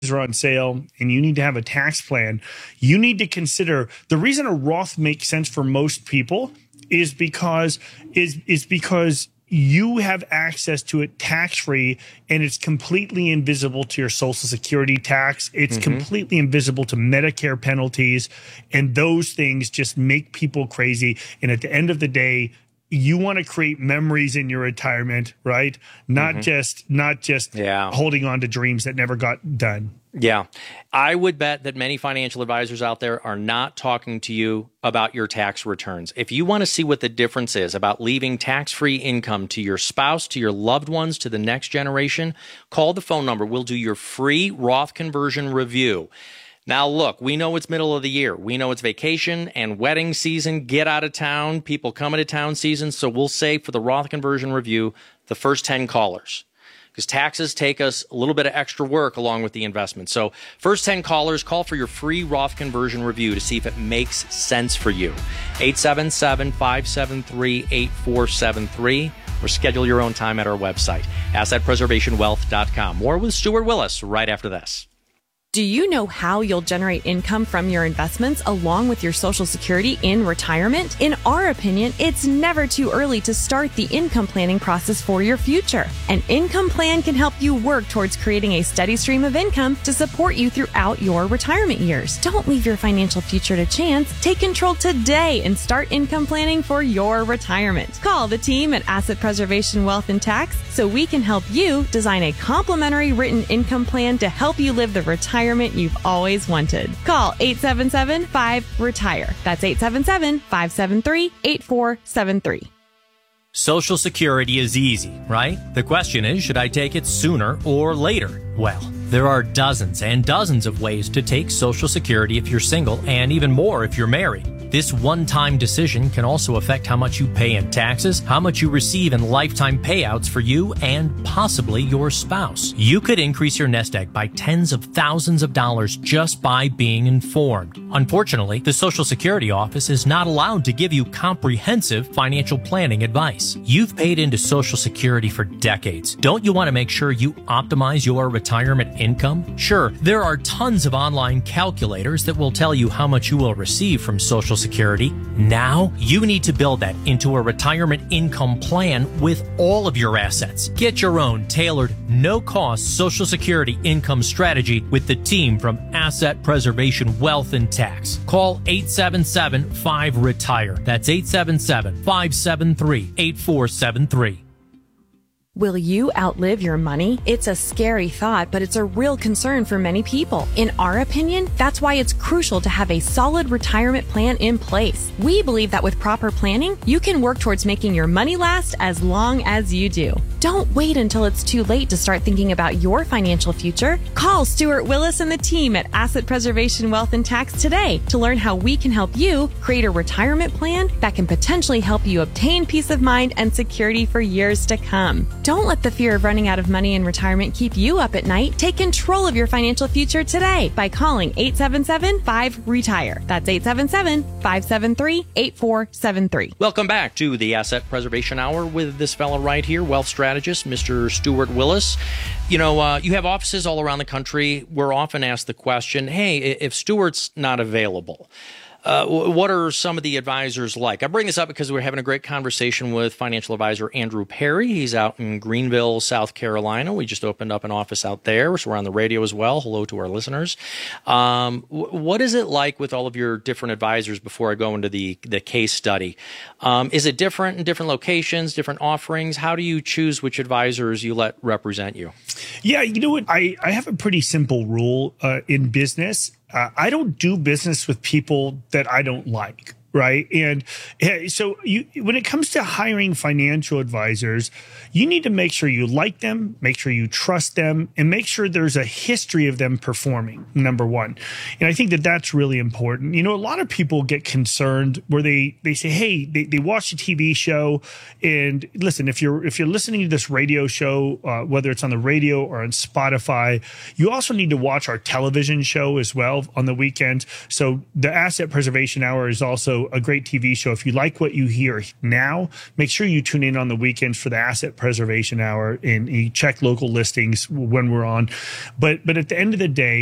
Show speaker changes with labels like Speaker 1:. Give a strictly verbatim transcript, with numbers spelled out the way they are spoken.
Speaker 1: are on sale and you need to have a tax plan, you need to consider the reason a Roth makes sense for most people is because is is because you have access to it tax-free, and it's completely invisible to your Social Security tax. It's mm-hmm. completely invisible to Medicare penalties, and those things just make people crazy. And at the end of the day, you want to create memories in your retirement, right? Not mm-hmm. just not just
Speaker 2: yeah.
Speaker 1: holding on to dreams that never got done.
Speaker 2: Yeah. I would bet that many financial advisors out there are not talking to you about your tax returns. If you want to see what the difference is about leaving tax-free income to your spouse, to your loved ones, to the next generation, call the phone number. We'll do your free Roth conversion review. Now, look, we know it's middle of the year. We know it's vacation and wedding season, get out of town, people coming to town season. So we'll say for the Roth conversion review, the first ten callers, because taxes take us a little bit of extra work along with the investment. So first ten callers, call for your free Roth conversion review to see if it makes sense for you. eight seven seven, five seven three, eight four seven three or schedule your own time at our website, asset preservation wealth dot com. More with Stuart Willis right after this.
Speaker 3: Do you know how you'll generate income from your investments along with your Social Security in retirement? In our opinion, it's never too early to start the income planning process for your future. An income plan can help you work towards creating a steady stream of income to support you throughout your retirement years. Don't leave your financial future to chance. Take control today and start income planning for your retirement. Call the team at Asset Preservation Wealth and Tax so we can help you design a complimentary written income plan to help you live the retirement you've always wanted. Call eight seven seven, five, retire. That's eight seven seven, five seven three, eight four seven three.
Speaker 4: Social Security is easy, right? The question is, should I take it sooner or later? Well, there are dozens and dozens of ways to take Social Security if you're single, and even more if you're married. This one-time decision can also affect how much you pay in taxes, how much you receive in lifetime payouts for you, and possibly your spouse. You could increase your nest egg by tens of thousands of dollars just by being informed. Unfortunately, the Social Security office is not allowed to give you comprehensive financial planning advice. You've paid into Social Security for decades. Don't you want to make sure you optimize your retirement income? Sure, there are tons of online calculators that will tell you how much you will receive from Social Security. Now, you need to build that into a retirement income plan with all of your assets. Get your own tailored, no-cost Social Security income strategy with the team from Asset Preservation Wealth and Tax. Call eight seven seven, five, retire. That's eight seven seven, five seven three, eight four seven three.
Speaker 3: Will you outlive your money? It's a scary thought, but it's a real concern for many people. In our opinion, that's why it's crucial to have a solid retirement plan in place. We believe that with proper planning, you can work towards making your money last as long as you do. Don't wait until it's too late to start thinking about your financial future. Call Stuart Willis and the team at Asset Preservation Wealth and Tax today to learn how we can help you create a retirement plan that can potentially help you obtain peace of mind and security for years to come. Don't let the fear of running out of money in retirement keep you up at night. Take control of your financial future today by calling eight seven seven, five, retire. That's eight seven seven, five seven three, eight four seven three.
Speaker 2: Welcome back to the Asset Preservation Hour with this fellow right here, wealth strategist, Mister Stuart Willis. You know, uh, you have offices all around the country. We're often asked the question, hey, if Stuart's not available, Uh, what are some of the advisors like? I bring this up because we're having a great conversation with financial advisor Andrew Perry. He's out in Greenville, South Carolina. We just opened up an office out there, so we're on the radio as well. Hello to our listeners. Um, w- what is it like with all of your different advisors before I go into the, the case study? Um, is it different in different locations, different offerings? How do you choose which advisors you let represent you?
Speaker 1: Yeah, you know what? I, I have a pretty simple rule uh, in business. Uh, I don't do business with people that I don't like, right? And uh, so you, when it comes to hiring financial advisors, you need to make sure you like them, make sure you trust them, and make sure there's a history of them performing, number one. And I think that that's really important. You know, a lot of people get concerned where they, they say, hey, they, they watch a T V show, and listen, if you're if you're listening to this radio show, uh, whether it's on the radio or on Spotify, you also need to watch our television show as well on the weekends. So the Asset Preservation Hour is also show, a great T V show. If you like what you hear now, make sure you tune in on the weekends for the Asset Preservation Hour and you check local listings when we're on. But but at the end of the day,